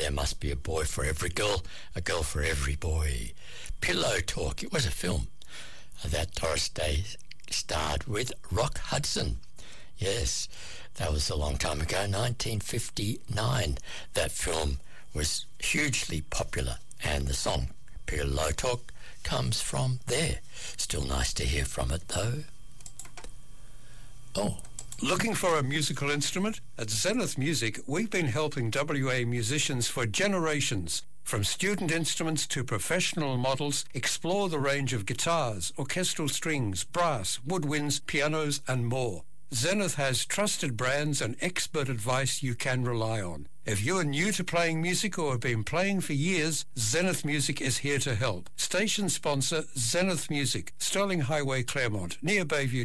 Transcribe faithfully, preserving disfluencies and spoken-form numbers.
There Must Be a Boy for Every Girl, a Girl for Every Boy. Pillow Talk, it was a film that Doris Day starred with Rock Hudson. Yes, that was a long time ago, nineteen fifty-nine. That film was hugely popular, and the song Pillow Talk comes from there. Still nice to hear from it, though. Oh. Looking for a musical instrument? At Zenith Music, we've been helping W A musicians for generations. From student instruments to professional models, explore the range of guitars, orchestral strings, brass, woodwinds, pianos, and more. Zenith has trusted brands and expert advice you can rely on. If you are new to playing music or have been playing for years, Zenith Music is here to help. Station sponsor Zenith Music, Sterling Highway, Claremont, near Bayview